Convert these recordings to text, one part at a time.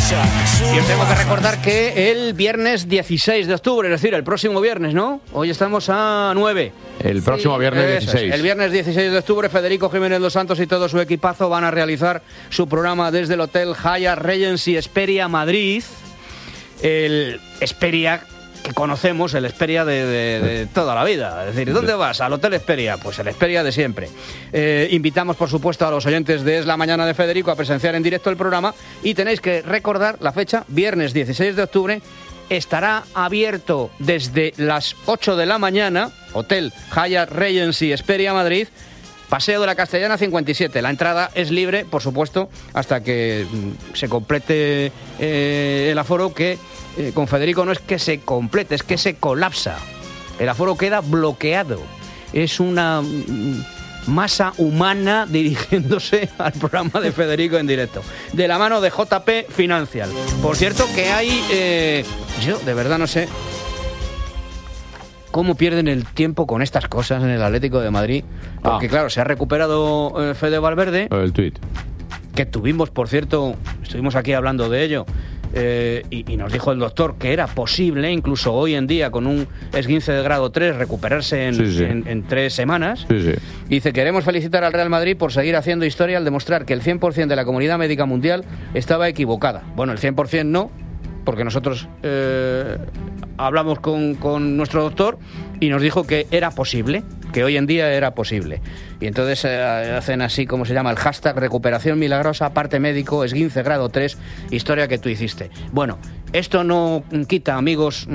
Y os tengo que recordar que el viernes 16 de octubre, es decir, el próximo viernes, ¿no? Hoy estamos a 9. El próximo viernes 16. El viernes 16 de octubre, Federico Jiménez Dos Santos y todo su equipazo van a realizar su programa desde el Hotel Hyatt Regency Hesperia Madrid. El Hesperia que conocemos, el Hesperia de toda la vida. Es decir, ¿dónde vas? Al Hotel Hesperia. Pues el Hesperia de siempre. Invitamos, por supuesto, a los oyentes de Es la Mañana de Federico a presenciar en directo el programa y tenéis que recordar la fecha, viernes 16 de octubre. Estará abierto desde las 8 de la mañana, Hotel Hyatt Regency Hesperia Madrid, Paseo de la Castellana 57. La entrada es libre, por supuesto, hasta que se complete el aforo, que con Federico no es que se complete, es que se colapsa. El aforo queda bloqueado. Es una masa humana dirigiéndose al programa de Federico en directo, de la mano de JP Financial. Por cierto que hay... yo de verdad no sé cómo pierden el tiempo con estas cosas en el Atlético de Madrid, porque claro, se ha recuperado Fede Valverde, el tuit que tuvimos, por cierto, estuvimos aquí hablando de ello, y nos dijo el doctor que era posible, incluso hoy en día, con un esguince de grado 3, recuperarse en 3 semanas. Dice: queremos felicitar al Real Madrid por seguir haciendo historia al demostrar que el 100% de la comunidad médica mundial estaba equivocada. Bueno, el 100% no, porque nosotros hablamos con nuestro doctor y nos dijo que era posible, que hoy en día era posible. Y entonces hacen así, como se llama, el hashtag recuperación milagrosa, parte médico, esguince grado 3, historia que tú hiciste. Bueno, esto no quita, amigos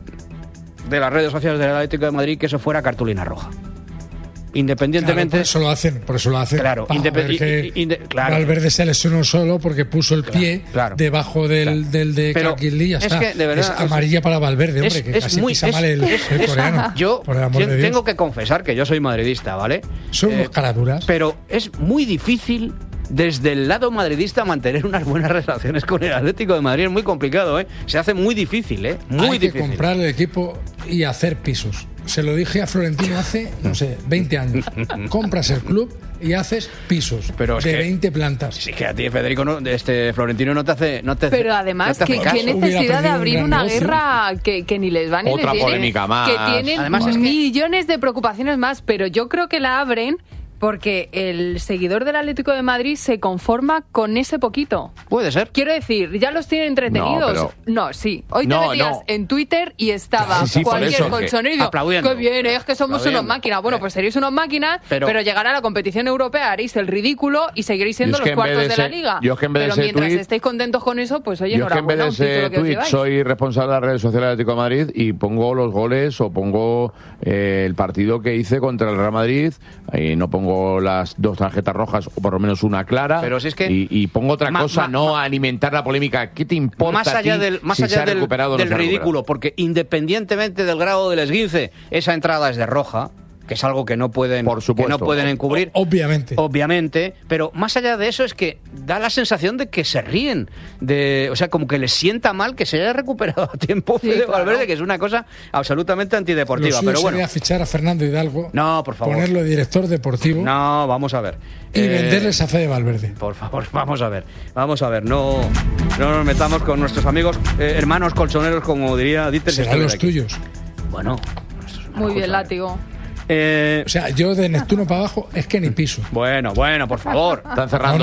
de las redes sociales del Atlético de Madrid, que eso fuera cartulina roja. Independientemente... Claro, por eso lo hacen. Claro, claro. Valverde se lesionó solo porque puso el pie debajo del de Kakili, ya está. Que, de verdad, es amarilla para Valverde, hombre, que casi pisa mal el coreano. Yo tengo que confesar que yo soy madridista, ¿vale? Son unos caraduras. Pero es muy difícil desde el lado madridista mantener unas buenas relaciones con el Atlético de Madrid. Es muy complicado, ¿eh? Se hace muy difícil, ¿eh? Muy difícil. Hay que comprar el equipo y hacer pisos. Se lo dije a Florentino hace, no sé, 20 años. Compras el club y haces pisos de 20 plantas. Sí, que a ti, Federico, Florentino no te hace... Pero además, ¿qué necesidad de abrir una guerra que ni les va ni les viene? Otra polémica más. Que tienen además, millones de preocupaciones más, pero yo creo que la abren porque el seguidor del Atlético de Madrid se conforma con ese poquito. Puede ser. Quiero decir, ya los tienen entretenidos. Sí. Hoy te metías en Twitter y estaba cualquier colchonero y digo, qué bien, es que somos unos máquinas. Bueno, pues seréis unos máquinas, pero llegará a la competición europea, haréis el ridículo y seguiréis siendo los cuartos de la Liga. Pero mientras estéis contentos con eso, pues oye, enhorabuena. Yo es que en vez de ese tweet soy responsable de las redes sociales del Atlético de Madrid y pongo los goles o pongo el partido que hice contra el Real Madrid, y no pongo las 2 tarjetas rojas o por lo menos una clara, pero si es que y pongo otra cosa, no alimentar la polémica. ¿Qué te importa más allá del ridículo? Porque independientemente del grado del esguince, esa entrada es de roja, que es algo que no pueden encubrir. Obviamente, pero más allá de eso es que da la sensación de que se ríen, o sea, como que les sienta mal que se haya recuperado a tiempo Fede Valverde, que es una cosa absolutamente antideportiva. Pero bueno, sería fichar a Fernando Hidalgo, no, por favor, ponerlo de director deportivo. No, vamos a ver. Y venderles a Fede Valverde. Por favor, vamos a ver. No nos metamos con nuestros amigos, hermanos colchoneros, como diría Dieter. Serán los tuyos. Bueno, muy bien, Látigo. O sea, yo de Neptuno para abajo es que ni piso. Bueno, por favor. Están cerrando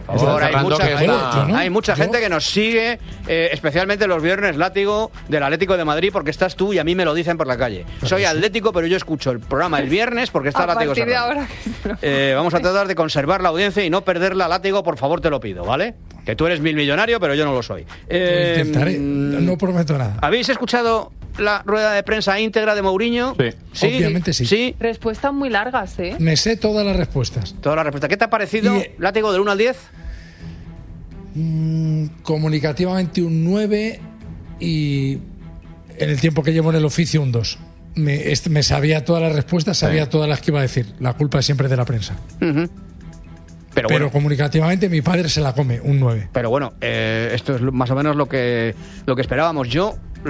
hay mucha gente que nos sigue, especialmente los viernes, Látigo, del Atlético de Madrid, porque estás tú y a mí me lo dicen por la calle. Soy atlético, pero yo escucho el programa el viernes porque está Látigo. Vamos a tratar de conservar la audiencia y no perderla, Látigo, por favor, te lo pido, ¿vale? Que tú eres millonario, pero yo no lo soy. Lo intentaré, no prometo nada. ¿Habéis escuchado la rueda de prensa íntegra de Mourinho? Sí. Obviamente sí. Respuestas muy largas, ¿eh? Me sé todas las respuestas. ¿Qué te ha parecido, Látigo, del 1 al 10? Comunicativamente un 9 y en el tiempo que llevo en el oficio un 2. Me sabía todas las respuestas, sabía todas las que iba a decir. La culpa es siempre de la prensa. Pero bueno, comunicativamente mi padre se la come, un 9. Pero bueno, esto es más o menos lo que esperábamos.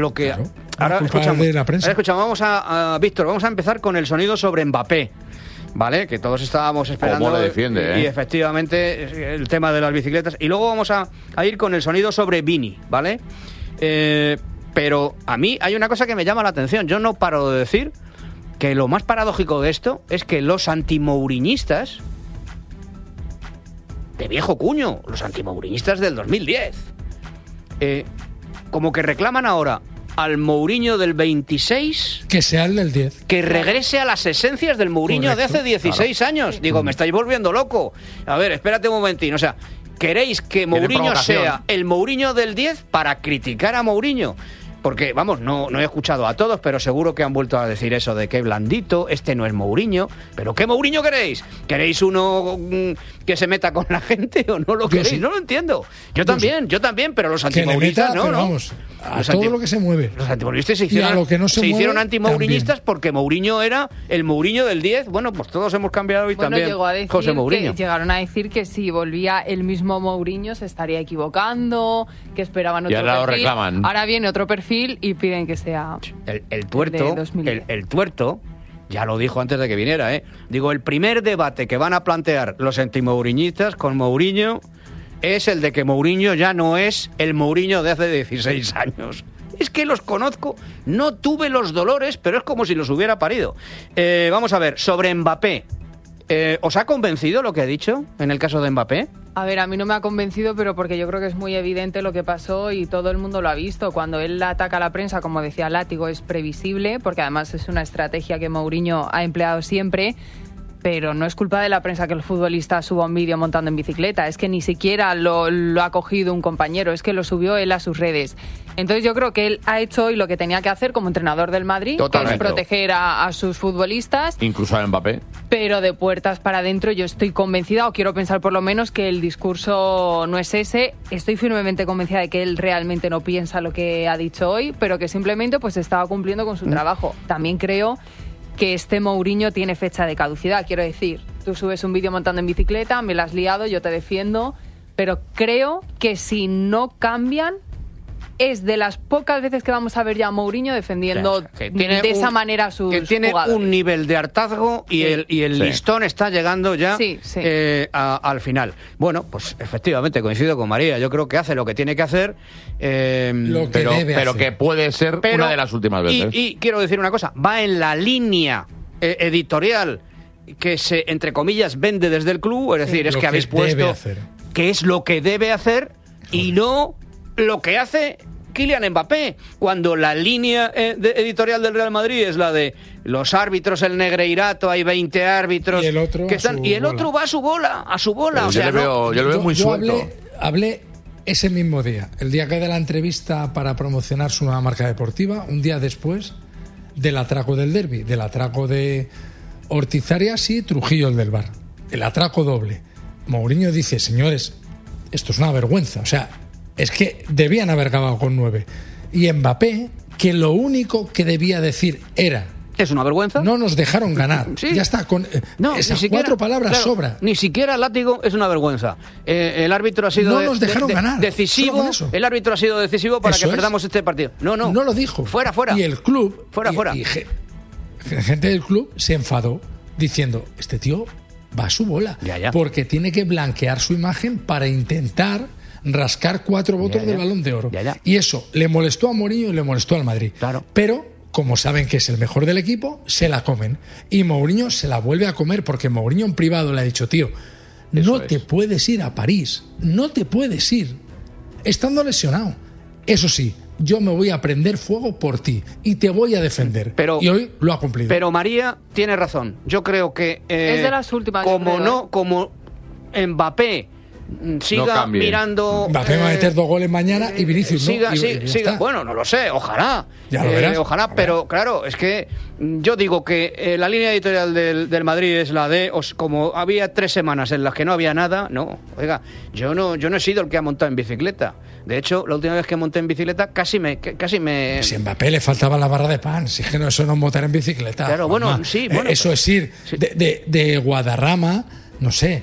Ahora escuchamos, vamos a Víctor, vamos a empezar con el sonido sobre Mbappé. ¿vale? Que todos estábamos esperando. ¿Cómo lo defiende, y efectivamente el tema de las bicicletas. Y luego vamos a ir con el sonido sobre Vini, ¿vale? Pero a mí hay una cosa que me llama la atención. Yo no paro de decir que lo más paradójico de esto es que los antimouriñistas de viejo cuño, los antimouriñistas del 2010, como que reclaman ahora al Mourinho del 26... Que sea el del 10. Que regrese a las esencias del Mourinho de hace 16 años. Digo, me estáis volviendo loco. A ver, espérate un momentín. O sea, ¿queréis que Mourinho sea el Mourinho del 10 para criticar a Mourinho? Porque, vamos, no he escuchado a todos, pero seguro que han vuelto a decir eso de que blandito, este no es Mourinho. ¿Pero qué Mourinho queréis? ¿Queréis uno que se meta con la gente o no lo queréis? Sí. No lo entiendo. Yo también, pero los antimouristas no, ¿no? Vamos, a todo lo que se mueve. Los antimouristas se hicieron antimourinhistas porque Mourinho era el Mourinho del 10. Bueno, pues todos hemos cambiado y también llegó a decir José Mourinho. Llegaron a decir que si volvía el mismo Mourinho se estaría equivocando, que esperaban otro perfil. Y ahora lo reclaman. Ahora viene otro perfil y piden que sea el tuerto, ya lo dijo antes de que viniera, digo, el primer debate que van a plantear los antimouriñistas con Mourinho es el de que Mourinho ya no es el Mourinho de hace 16 años. Es que los conozco, no tuve los dolores, pero es como si los hubiera parido. Vamos a ver, sobre Mbappé, ¿os ha convencido lo que ha dicho en el caso de Mbappé? A ver, a mí no me ha convencido, pero porque yo creo que es muy evidente lo que pasó y todo el mundo lo ha visto. Cuando él ataca a la prensa, como decía Látigo, es previsible, porque además es una estrategia que Mourinho ha empleado siempre, pero no es culpa de la prensa que el futbolista suba un vídeo montando en bicicleta, es que ni siquiera lo ha cogido un compañero, es que lo subió él a sus redes. Entonces yo creo que él ha hecho hoy lo que tenía que hacer como entrenador del Madrid, totalmente, que es proteger a sus futbolistas. Incluso a Mbappé. Pero de puertas para adentro yo estoy convencida, o quiero pensar por lo menos, que el discurso no es ese. Estoy firmemente convencida de que él realmente no piensa lo que ha dicho hoy, pero que simplemente pues estaba cumpliendo con su trabajo. También creo que este Mourinho tiene fecha de caducidad, quiero decir, tú subes un vídeo montando en bicicleta, me la has liado, yo te defiendo, pero creo que si no cambian, es de las pocas veces que vamos a ver ya a Mourinho defendiendo de esa manera a sus jugadores. Que tiene un nivel de hartazgo y el listón está llegando ya al final. Bueno, pues efectivamente coincido con María. Yo creo que hace lo que tiene que hacer, pero que puede ser una de las últimas veces. Y quiero decir una cosa, va en la línea editorial que se, entre comillas, vende desde el club. Es decir, es que habéis puesto que es lo que debe hacer y no lo que hace Kylian Mbappé, cuando la línea editorial del Real Madrid es la de los árbitros, el negreirato, hay 20 árbitros y el otro, otro va a su bola. O sea, yo lo veo muy suelto. Hablé ese mismo día, el día que de la entrevista para promocionar su nueva marca deportiva, un día después del atraco del derbi, del atraco de Ortiz-Arias y Trujillo, el del Bar. El atraco doble. Mourinho dice, señores, esto es una vergüenza, o sea, es que debían haber acabado con 9. Y Mbappé, que lo único que debía decir era... ¿Es una vergüenza? No nos dejaron ganar. Sí. Ya está, con esas cuatro palabras sobra. Ni siquiera Látigo es una vergüenza. El árbitro ha sido no nos dejaron ganar. Decisivo. El árbitro ha sido decisivo para que perdamos este partido. No lo dijo. Fuera. Y el club... Fuera. Y gente del club se enfadó diciendo, este tío va a su bola. Ya. Porque tiene que blanquear su imagen para intentar rascar 4 votos del Balón de Oro. Ya. Y eso le molestó a Mourinho y le molestó al Madrid. Claro. Pero, como saben que es el mejor del equipo, se la comen. Y Mourinho se la vuelve a comer porque Mourinho en privado le ha dicho, tío, no te puedes ir a París. No te puedes ir. Estando lesionado. Eso sí, yo me voy a prender fuego por ti y te voy a defender. Y hoy lo ha cumplido. Pero María tiene razón. Yo creo que... es de las últimas. Como Mbappé siga mirando... Mbappé va a meter 2 goles mañana y Vinicius siga. Bueno, no lo sé, ojalá. Ya lo verás. Ojalá, pero claro, es que yo digo que la línea editorial del Madrid es la de... Como había 3 semanas en las que no había nada, no. Oiga, yo no he sido el que ha montado en bicicleta. De hecho, la última vez que monté en bicicleta casi me... Si a Mbappé le faltaba la barra de pan, si es que eso no es montar en bicicleta. Claro, Juanma. bueno, sí. Bueno, eso es ir de Guadarrama, no sé,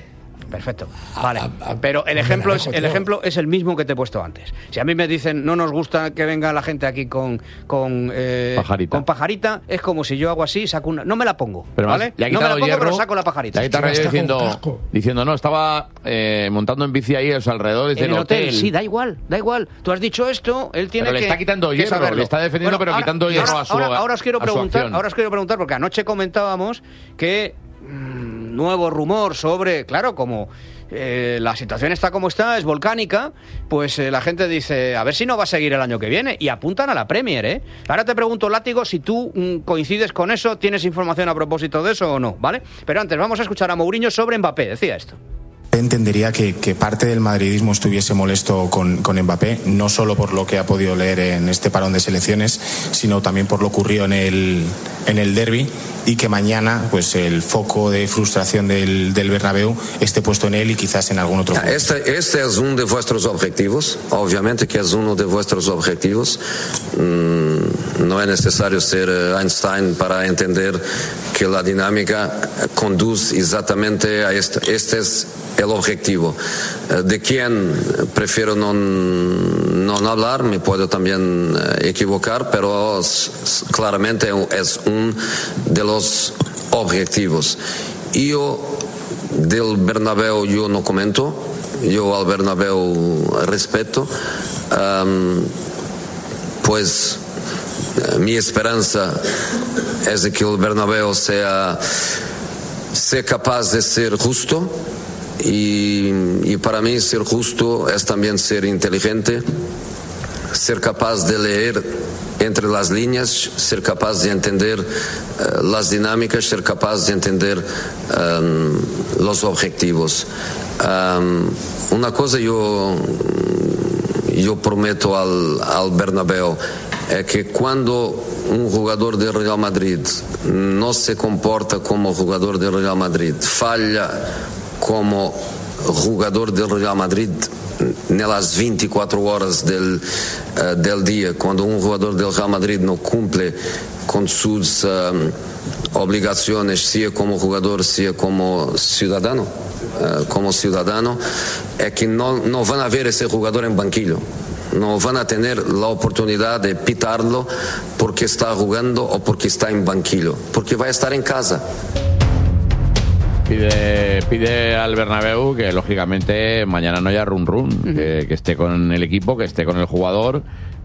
Perfecto. Vale. Pero el ejemplo es el mismo que te he puesto antes. Si a mí me dicen no nos gusta que venga la gente aquí con pajarita, es como si yo hago así, saco una... No me la pongo, pero ¿vale? No me la pongo, pero saco la pajarita. Diciendo, no, estaba montando en bici ahí a los alrededores del hotel. Sí, da igual. Tú has dicho esto, él tiene pero que... le está quitando hierro, le está defendiendo, pero quitando hierro a su acción. Ahora os quiero preguntar, porque anoche comentábamos que nuevo rumor sobre, claro, como la situación está como está, es volcánica, pues la gente dice, a ver si no va a seguir el año que viene, y apuntan a la Premier, ¿eh? Ahora te pregunto, Látigo, si tú coincides con eso, ¿tienes información a propósito de eso o no? ¿Vale? Pero antes vamos a escuchar a Mourinho sobre Mbappé, decía esto. Entendería que parte del madridismo estuviese molesto con Mbappé, no solo por lo que ha podido leer en este parón de selecciones, sino también por lo ocurrido en el derbi, y que mañana pues el foco de frustración del Bernabéu esté puesto en él y quizás en algún otro. Este es uno de vuestros objetivos, obviamente que es uno de vuestros objetivos. No es necesario ser Einstein para entender que la dinámica conduce exactamente a esto. Este es el objetivo. De quién prefiero no hablar, me puedo también equivocar, pero claramente es uno de los objetivos. Yo del Bernabéu yo no comento, yo al Bernabéu respeto, pues mi esperanza es de que el Bernabéu sea capaz de ser justo. Y para mí ser justo es también ser inteligente, ser capaz de leer entre las líneas, ser capaz de entender las dinámicas, ser capaz de entender los objetivos. Una cosa yo prometo al Bernabéu es que cuando un jugador del Real Madrid no se comporta como jugador del Real Madrid, falla como jugador del Real Madrid en las 24 horas del día, cuando un jugador del Real Madrid no cumple con sus obligaciones, sea como jugador, sea como ciudadano, es que no van a ver ese jugador en banquillo. No van a tener la oportunidad de pitarlo porque está jugando o porque está en banquillo, porque va a estar en casa. Pide al Bernabéu que lógicamente mañana no haya que esté con el equipo, que esté con el jugador.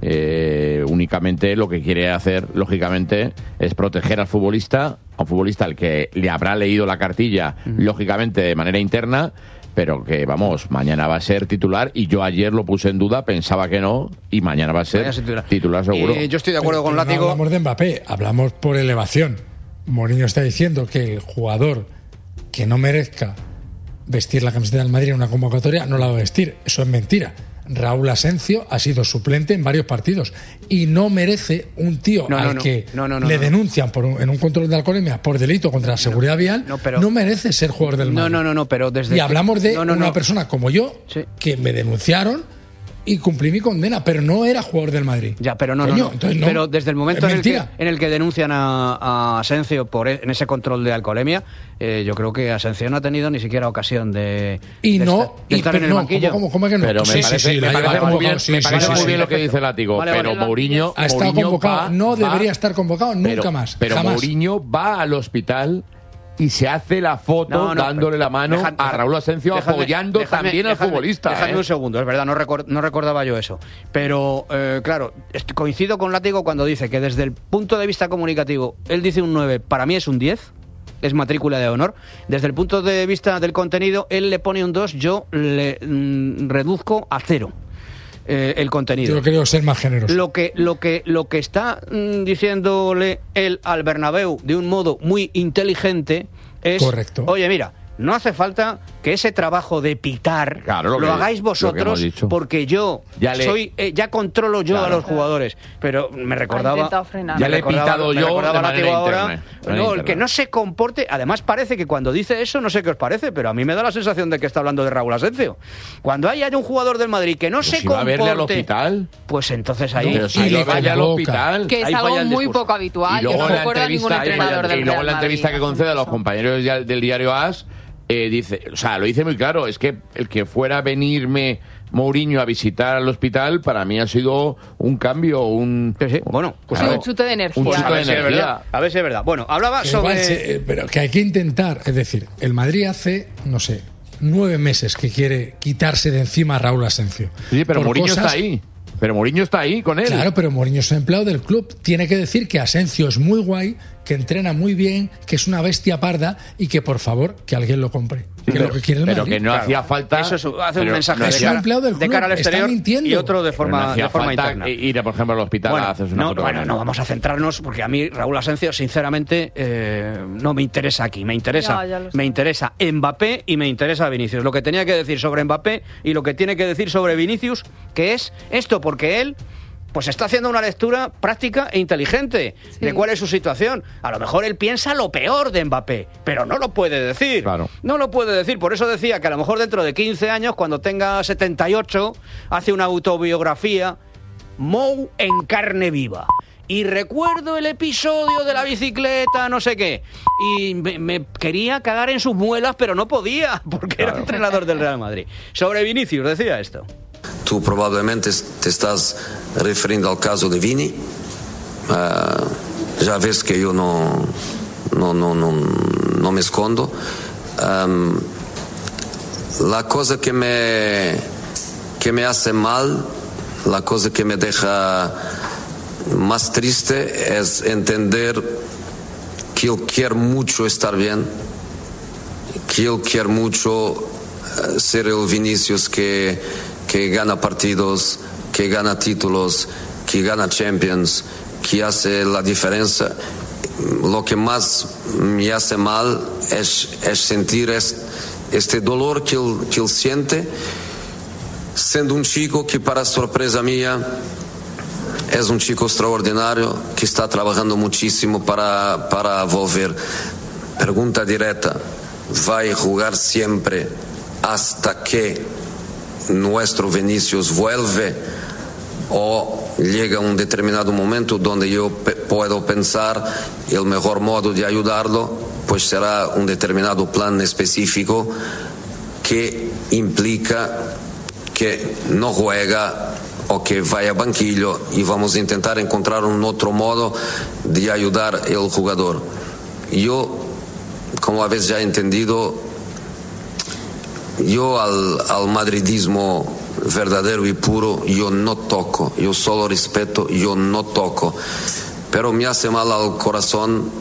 Únicamente lo que quiere hacer lógicamente es proteger al futbolista, a un futbolista al que le habrá leído la cartilla lógicamente de manera interna, pero que vamos, mañana va a ser titular, y yo ayer lo puse en duda, pensaba que no, y mañana va a ser titular seguro. Yo estoy de acuerdo con Látigo. No hablamos de Mbappé, hablamos por elevación. Mourinho está diciendo que el jugador que no merezca vestir la camiseta del Madrid en una convocatoria no la va a vestir. Eso es mentira. Raúl Asencio ha sido suplente en varios partidos y no merece un tío al que le denuncian en un control de alcoholemia por delito contra la seguridad vial, no merece ser jugador del Madrid. Pero desde y hablamos de una persona como yo, que me denunciaron y cumplí mi condena, pero no era jugador del Madrid. Ya, pero pero desde el momento en el que denuncian a Asencio en ese control de alcoholemia, yo creo que Asencio no ha tenido ni siquiera ocasión de estar en el banquillo. ¿Cómo que no? Pero me parece muy bien lo que dice Látigo, pero Mourinho ha estado convocado, no debería estar convocado nunca más. Pero Mourinho va al hospital y se hace la foto dándole la mano a Raúl Asencio, apoyando también al futbolista. Déjame un segundo, es verdad, no recordaba yo eso. Pero, claro, coincido con Látigo cuando dice que desde el punto de vista comunicativo, él dice un 9, para mí es un 10, es matrícula de honor. Desde el punto de vista del contenido, él le pone un 2, yo le reduzco a 0. El contenido. Yo creo ser más generoso. Lo que está diciéndole él al Bernabéu de un modo muy inteligente es: correcto. Oye, mira, no hace falta que ese trabajo de pitar lo hagáis vosotros, porque yo ya controlo yo a los jugadores. Pero me recordaba, ya le he pitado yo de manera ahora. El que no se comporte, además parece que cuando dice eso, no sé qué os parece, pero a mí me da la sensación de que está hablando de Raúl Asencio. Cuando haya un jugador del Madrid que no se comporte, va a verle al hospital, pues entonces ahí le vaya al hospital, que es algo muy poco habitual, y luego en la entrevista que concede a los compañeros del diario AS, dice, o sea, lo dice muy claro, es que el que fuera a venirme Mourinho a visitar al hospital, para mí ha sido un cambio, bueno, pues un chute de energía. Un chute de energía. A ver si es verdad. Bueno, hablaba sobre... pero que hay que intentar, es decir, el Madrid hace, no sé, 9 meses que quiere quitarse de encima a Raúl Asensio. Sí, pero Mourinho está ahí. Pero Mourinho está ahí con él. Claro, pero Mourinho es empleado del club. Tiene que decir que Asensio es muy guay, que entrena muy bien, que es una bestia parda y que, por favor, que alguien lo compre. Que pero, lo que quiere el pero Madrid. que no hacía falta... Eso hace un mensaje de cara al exterior y otro de forma interna. Ir, por ejemplo, al hospital a hacerse una foto. Bueno, no vamos a centrarnos, porque a mí Raúl Asensio, sinceramente, no me interesa aquí. Me interesa Mbappé y me interesa Vinicius. Lo que tenía que decir sobre Mbappé y lo que tiene que decir sobre Vinicius, que es esto, porque él... pues está haciendo una lectura práctica e inteligente de cuál es su situación. A lo mejor él piensa lo peor de Mbappé, pero no lo puede decir. Claro. No lo puede decir. Por eso decía que a lo mejor dentro de 15 años, cuando tenga 78, hace una autobiografía, Mou en carne viva. Y recuerdo el episodio de la bicicleta, no sé qué. Y me quería cagar en sus muelas, pero no podía, porque era entrenador del Real Madrid. Sobre Vinicius decía esto. Tú probablemente te estás refiriendo al caso de Vini. Ya ves que yo no me escondo. La cosa que me hace mal, la cosa que me deja más triste es entender que él quiere mucho estar bien, que él quiere mucho ser el Vinicius que gana partidos, que gana títulos, que gana Champions, que hace la diferencia. Lo que más me hace mal es sentir este dolor que él siente, siendo un chico que, para sorpresa mía, es un chico extraordinario, que está trabajando muchísimo para volver. Pregunta directa, ¿va a jugar siempre hasta que nuestro Vinicius vuelve, o llega un determinado momento donde yo puedo pensar el mejor modo de ayudarlo pues será un determinado plan específico que implica que no juega o que vaya a banquillo, y vamos a intentar encontrar un otro modo de ayudar al jugador? Yo, como habéis ya entendido, yo al madridismo verdadero y puro yo no toco, yo solo respeto, yo no toco, pero me hace mal al corazón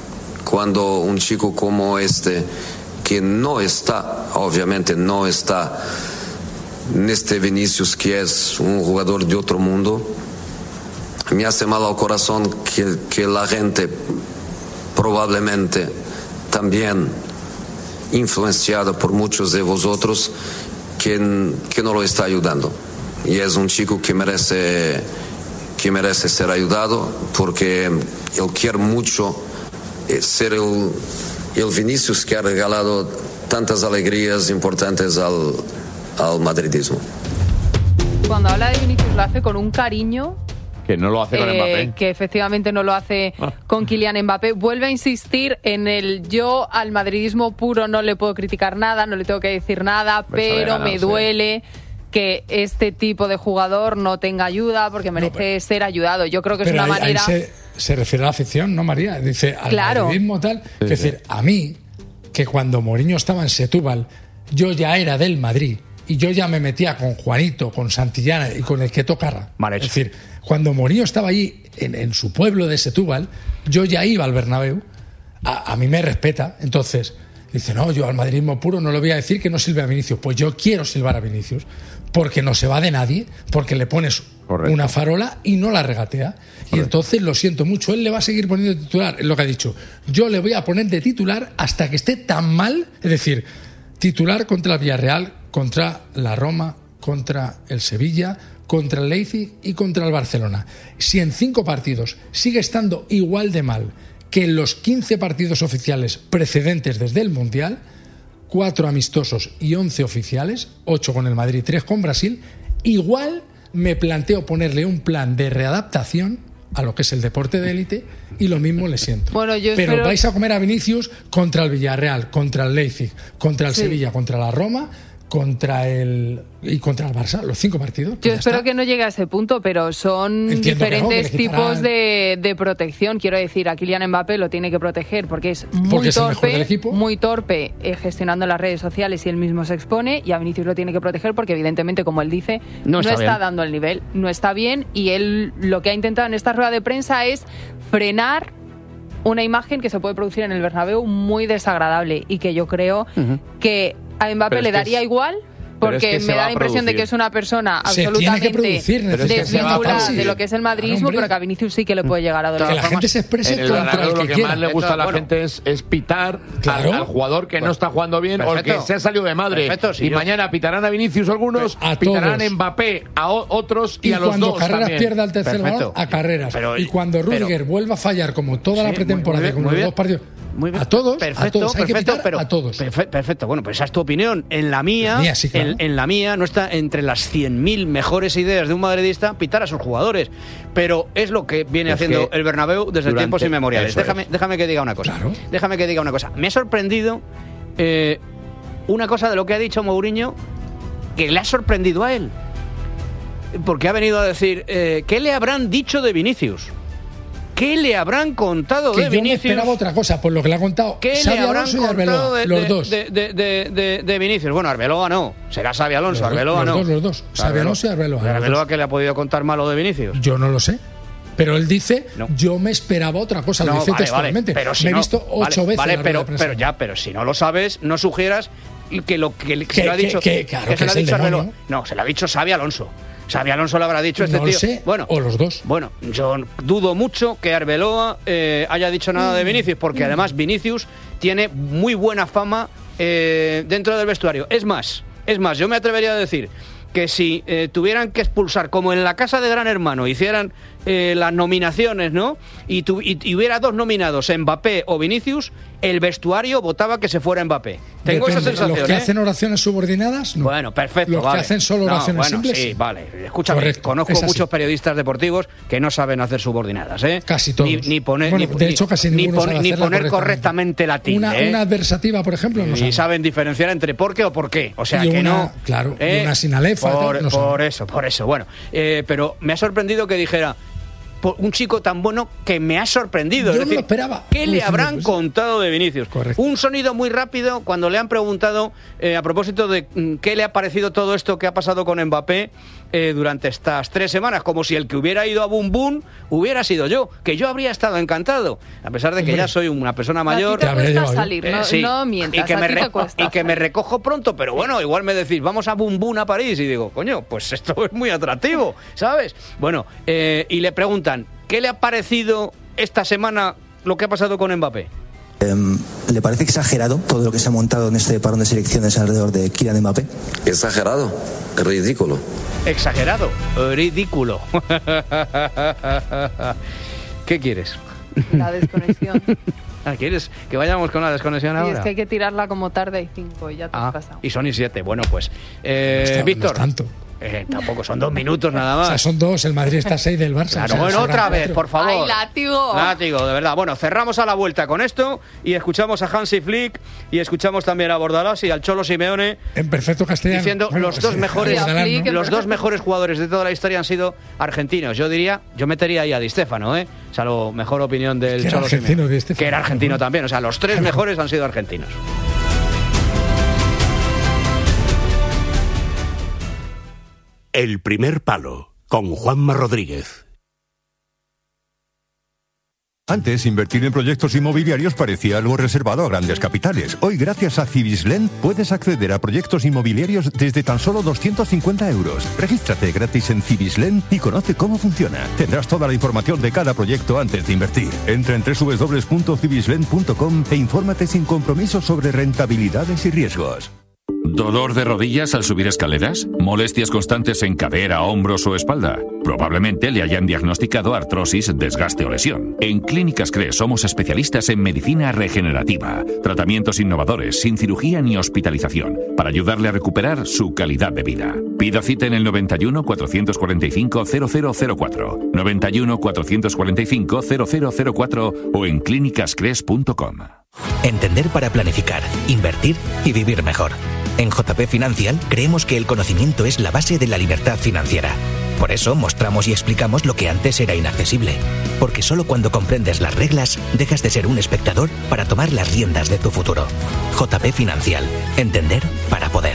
cuando un chico como este, que no está, obviamente no está en este Vinicius, que es un jugador de otro mundo, me hace mal al corazón que la gente, probablemente también influenciada por muchos de vosotros, que no lo está ayudando. Y es un chico que merece ser ayudado, porque él quiere mucho ser el Vinicius que ha regalado tantas alegrías importantes al madridismo. Cuando habla de Vinicius lo hace con un cariño que no lo hace con Mbappé. Que efectivamente no lo hace con Kylian Mbappé. Vuelve a insistir en yo al madridismo puro no le puedo criticar nada, no le tengo que decir nada, pues pero me duele que este tipo de jugador no tenga ayuda porque merece ser ayudado. Yo creo que es una manera... Se refiere a la afición, ¿no, María? Dice al madridismo tal. Sí, es decir, a mí, que cuando Mourinho estaba en Setúbal, yo ya era del Madrid y yo ya me metía con Juanito, con Santillana y con el que tocara. Es decir, cuando Mourinho estaba allí en su pueblo de Setúbal, yo ya iba al Bernabéu. A mí me respeta. Entonces dice, no, yo al madridismo puro no le voy a decir que no silbe a Vinicius. Pues yo quiero silbar a Vinicius, porque no se va de nadie, porque le pones una farola y no la regatea. Y entonces lo siento mucho, él le va a seguir poniendo de titular, es lo que ha dicho. Yo le voy a poner de titular hasta que esté tan mal, es decir, titular contra el Villarreal, contra la Roma, contra el Sevilla, contra el Leipzig y contra el Barcelona. Si en 5 partidos sigue estando igual de mal que en los 15 partidos oficiales precedentes desde el Mundial, 4 amistosos y 11 oficiales, 8 con el Madrid, 3 con Brasil, igual me planteo ponerle un plan de readaptación a lo que es el deporte de élite y lo mismo le siento. Bueno, pero vais a comer a Vinicius contra el Villarreal, contra el Leipzig, contra el Sevilla, contra la Roma, contra el Barça, los 5 partidos. Yo espero que no llegue a ese punto, pero son diferentes tipos de protección. Quiero decir, a Kylian Mbappé lo tiene que proteger porque es muy torpe gestionando las redes sociales y él mismo se expone, y a Vinicius lo tiene que proteger porque evidentemente, como él dice, no está dando el nivel, no está bien, y él lo que ha intentado en esta rueda de prensa es frenar una imagen que se puede producir en el Bernabéu muy desagradable, y que yo creo que a Mbappé le daría igual, porque me da la impresión de que es una persona absolutamente desvinculada de lo que es el madridismo, pero que a Vinicius sí que le puede llegar a doler. Que la gente se exprese contra el que lo que más le gusta a la gente es pitar al jugador que no está jugando bien, o el que se ha salido de madre. Y mañana pitarán a Vinicius algunos, pitarán a Mbappé a otros y a los dos. Y cuando Carreras pierda el tercer balón, a Carreras. Y cuando Rüdiger vuelva a fallar como toda la pretemporada, con los 2 partidos... A todos, a todos. Perfecto. Bueno, pues esa es tu opinión. En la mía, sí, claro. en la mía no está entre las 100.000 mejores ideas de un madridista pitar a sus jugadores. Pero es lo que viene haciendo el Bernabéu desde tiempos inmemoriales. Déjame que diga una cosa. Claro. Déjame que diga una cosa. Me ha sorprendido una cosa de lo que ha dicho Mourinho, que le ha sorprendido a él. Porque ha venido a decir, ¿qué le habrán dicho de Vinicius? ¿Qué le habrán contado de Vinicius? Yo me esperaba otra cosa, por lo que le ha contado. ¿Qué Xabi le habrán Alonso y contado los dos. de Vinicius? Bueno, Arbeloa no. Será Xabi Alonso, Arbeloa no. Los dos. Xabi Alonso y Arbeloa. ¿Arbeloa qué le ha podido contar malo de Vinicius? Yo no lo sé. Pero él dice, yo me esperaba otra cosa, lo dice textualmente. Pero si me he visto 8 veces. Pero si no lo sabes, no sugieras que lo que se lo ha dicho. Que se lo ha dicho Arbeloa. No, se lo ha dicho Xabi Alonso. Xabi Alonso le habrá dicho no tío. Sé, o los dos. Bueno, yo dudo mucho que Arbeloa haya dicho nada de Vinicius, porque además Vinicius tiene muy buena fama dentro del vestuario. Es más, yo me atrevería a decir que si tuvieran que expulsar, como en la casa de Gran Hermano, hicieran las nominaciones, ¿no? Y hubiera 2 nominados, Mbappé o Vinicius, el vestuario votaba que se fuera Mbappé. Tengo esa sensación. ¿Los que hacen oraciones subordinadas? No. Bueno, perfecto. ¿Los que hacen solo oraciones simples? Sí, vale. Escúchame, correcto, conozco muchos periodistas deportivos que no saben hacer subordinadas, ¿eh? Casi todos. Ni poner, de hecho, casi ninguno ni poner correctamente la tilde. Una adversativa, por ejemplo, no saben. Y saben diferenciar entre por qué o por qué. O sea, que no... Claro, y una sin alefa. Por eso. Bueno, pero me ha sorprendido que dijera... un chico tan bueno que me ha sorprendido. Yo no lo esperaba. ¿Qué le habrán contado de Vinicius? Correcto. Un sonido muy rápido cuando le han preguntado a propósito de qué le ha parecido todo esto que ha pasado con Mbappé durante estas 3 semanas, como si el que hubiera ido a Bum Bum hubiera sido yo, que yo habría estado encantado, a pesar de que ya soy una persona mayor. A ti te cuesta salir, no mientas, y que me recojo pronto, pero bueno, igual me decís, vamos a Bum Bum a París, y digo, coño, pues esto es muy atractivo, ¿sabes? Bueno, y le preguntan, ¿qué le ha parecido esta semana lo que ha pasado con Mbappé? ¿Le parece exagerado todo lo que se ha montado en este parón de selecciones alrededor de Kylian Mbappé? Exagerado, ridículo. Exagerado, ridículo. ¿Qué quieres? La desconexión. ¿Quieres que vayamos con la desconexión ahora? Es que hay que tirarla como tarde y 5 y ya te has pasado. Y son y 7. Bueno, pues Víctor. No es tanto. Tampoco son 2 minutos nada más. O sea, son 2, el Madrid está 6 del Barça. Claro, bueno, otra vez, por favor. ¡Ay, látigo! Látigo, de verdad. Bueno, cerramos a la vuelta con esto y escuchamos a Hansi Flick y escuchamos también a Bordalás y al Cholo Simeone. En perfecto castellano. Diciendo los dos mejores jugadores de toda la historia han sido argentinos. Yo metería ahí a Di Stéfano, salvo mejor opinión del Cholo Simeone. Que era argentino también. O sea, los 3 mejores han sido argentinos. El primer palo, con Juanma Rodríguez. Antes, invertir en proyectos inmobiliarios parecía algo reservado a grandes capitales. Hoy, gracias a Cibislen, puedes acceder a proyectos inmobiliarios desde tan solo 250 euros. Regístrate gratis en Cibislen y conoce cómo funciona. Tendrás toda la información de cada proyecto antes de invertir. Entra en www.cibislen.com e infórmate sin compromiso sobre rentabilidades y riesgos. ¿Dolor de rodillas al subir escaleras? ¿Molestias constantes en cadera, hombros o espalda? Probablemente le hayan diagnosticado artrosis, desgaste o lesión. En Clínicas CRE somos especialistas en medicina regenerativa, tratamientos innovadores, sin cirugía ni hospitalización, para ayudarle a recuperar su calidad de vida. Pida cita en el 91 445 0004, 91 445 0004 o en clínicascres.com. Entender para planificar, invertir y vivir mejor. En JP Financial creemos que el conocimiento es la base de la libertad financiera. Por eso mostramos y explicamos lo que antes era inaccesible. Porque solo cuando comprendes las reglas, dejas de ser un espectador para tomar las riendas de tu futuro. JP Financial. Entender para poder.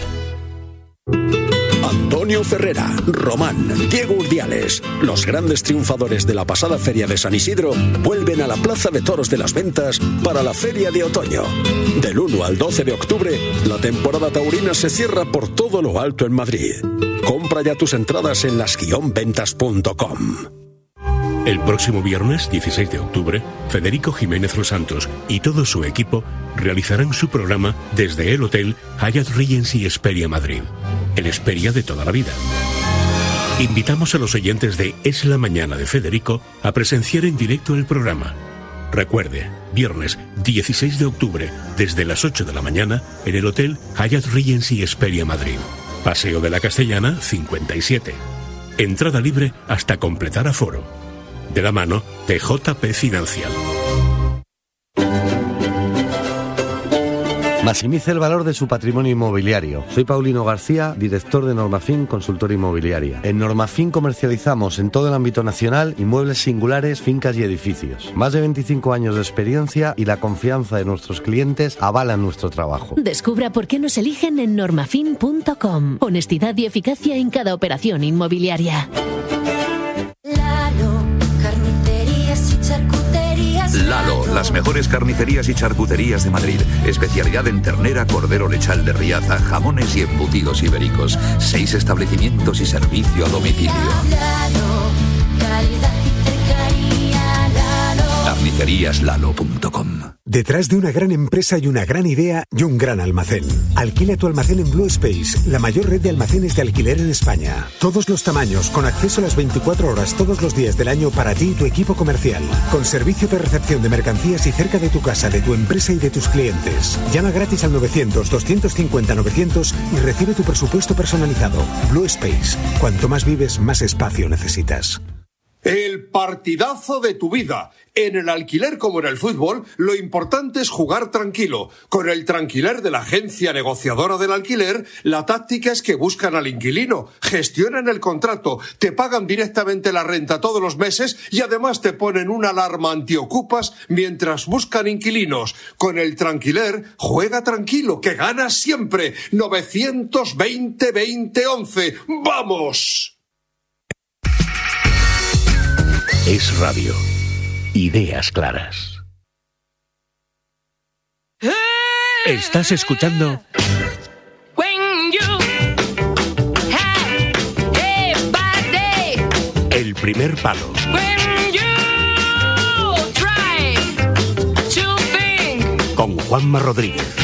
Antonio Ferrera, Román, Diego Urdiales, los grandes triunfadores de la pasada Feria de San Isidro, vuelven a la Plaza de Toros de las Ventas para la Feria de Otoño. Del 1 al 12 de octubre, la temporada taurina se cierra por todo lo alto en Madrid. Compra ya tus entradas en las-ventas.com. El próximo viernes, 16 de octubre, Federico Jiménez Los Santos y todo su equipo realizarán su programa desde el Hotel Hyatt Regency Hesperia Madrid, el Hesperia de toda la vida. Invitamos a los oyentes de Es la Mañana de Federico a presenciar en directo el programa. Recuerde, viernes 16 de octubre, desde las 8 de la mañana, en el Hotel Hyatt Regency Hesperia Madrid. Paseo de la Castellana, 57. Entrada libre hasta completar aforo. De la mano de JP Financial. Maximice el valor de su patrimonio inmobiliario. Soy Paulino García, director de Normafin Consultora Inmobiliaria. En Normafin comercializamos en todo el ámbito nacional inmuebles singulares, fincas y edificios. Más de 25 años de experiencia y la confianza de nuestros clientes avalan nuestro trabajo. Descubra por qué nos eligen en normafin.com. Honestidad y eficacia en cada operación inmobiliaria. Lalo, las mejores carnicerías y charcuterías de Madrid. Especialidad en ternera, cordero lechal de Riaza, jamones y embutidos ibéricos. 6 establecimientos y servicio a domicilio. Carniceríaslalo.com. Detrás de una gran empresa hay una gran idea y un gran almacén. Alquila tu almacén en Blue Space, la mayor red de almacenes de alquiler en España. Todos los tamaños, con acceso a las 24 horas todos los días del año para ti y tu equipo comercial. Con servicio de recepción de mercancías y cerca de tu casa, de tu empresa y de tus clientes. Llama gratis al 900-250-900 y recibe tu presupuesto personalizado. Blue Space. Cuanto más vives, más espacio necesitas. El partidazo de tu vida. En el alquiler como en el fútbol, lo importante es jugar tranquilo. Con el Tranquiler de la agencia negociadora del alquiler, la táctica es que buscan al inquilino, gestionan el contrato, te pagan directamente la renta todos los meses y además te ponen una alarma antiocupas mientras buscan inquilinos. Con el Tranquiler, juega tranquilo, que ganas siempre. 920-2011. ¡Vamos! Es radio. Ideas claras. Estás escuchando El Primer Palo. Con Juanma Rodríguez.